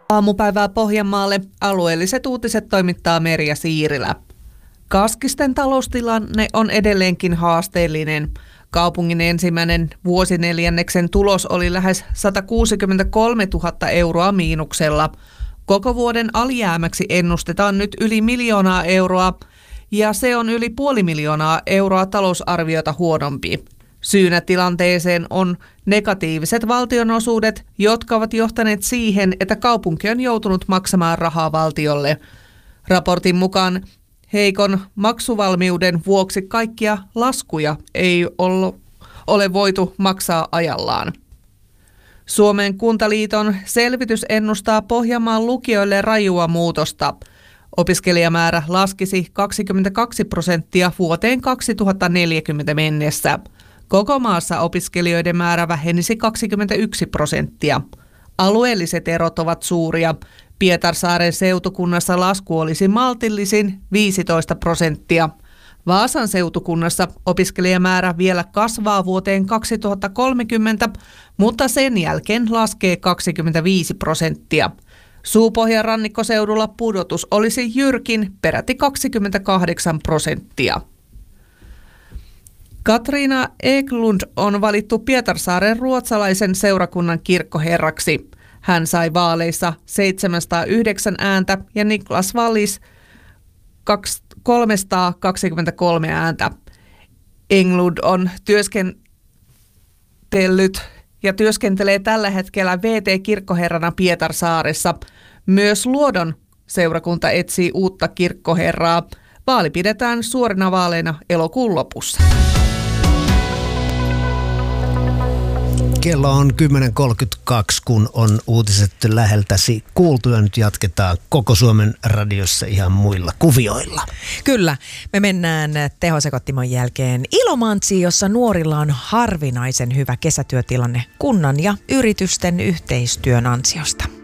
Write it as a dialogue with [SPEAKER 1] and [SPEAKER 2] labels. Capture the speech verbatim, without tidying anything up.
[SPEAKER 1] Aamupäivää Pohjanmaalle. Alueelliset uutiset toimittaa Merja Siirilä. Kaskisten taloustilanne on edelleenkin haasteellinen. Kaupungin ensimmäinen vuosineljänneksen tulos oli lähes sata kuusikymmentäkolmetuhatta euroa miinuksella. Koko vuoden alijäämäksi ennustetaan nyt yli miljoonaa euroa ja se on yli puoli miljoonaa euroa talousarviota huonompi. Syynä tilanteeseen on negatiiviset valtionosuudet, jotka ovat johtaneet siihen, että kaupunki on joutunut maksamaan rahaa valtiolle. Raportin mukaan heikon maksuvalmiuden vuoksi kaikkia laskuja ei ole voitu maksaa ajallaan. Suomen Kuntaliiton selvitys ennustaa Pohjanmaan lukioille rajua muutosta. Opiskelijamäärä laskisi kaksikymmentäkaksi prosenttia vuoteen kaksituhattaneljäkymmentä mennessä. Koko maassa opiskelijoiden määrä vähenisi kaksikymmentäyksi prosenttia. Alueelliset erot ovat suuria. Pietarsaaren seutukunnassa lasku olisi maltillisin viisitoista prosenttia. Vaasan seutukunnassa opiskelijamäärä vielä kasvaa vuoteen kaksituhattakolmekymmentä, mutta sen jälkeen laskee kaksikymmentäviisi prosenttia. Suupohjan rannikkoseudulla pudotus olisi jyrkin peräti kaksikymmentäkahdeksan prosenttia. Katriina Eklund on valittu Pietarsaaren ruotsalaisen seurakunnan kirkkoherraksi. Hän sai vaaleissa seitsemänsataayhdeksän ääntä ja Niklas Wallis kolmesataakaksikymmentäkolme ääntä. Englund on työskentellyt ja työskentelee tällä hetkellä V T-kirkkoherrana Pietarsaaressa. Myös Luodon seurakunta etsii uutta kirkkoherraa. Vaali pidetään suorina vaaleina elokuun lopussa.
[SPEAKER 2] Kello on kymmenen kolmekymmentäkaksi, kun on uutiset läheltäsi kuultu ja nyt jatketaan koko Suomen radiossa ihan muilla kuvioilla.
[SPEAKER 3] Kyllä, me mennään tehosekottimon jälkeen Ilomantsiin, jossa nuorilla on harvinaisen hyvä kesätyötilanne kunnan ja yritysten yhteistyön ansiosta.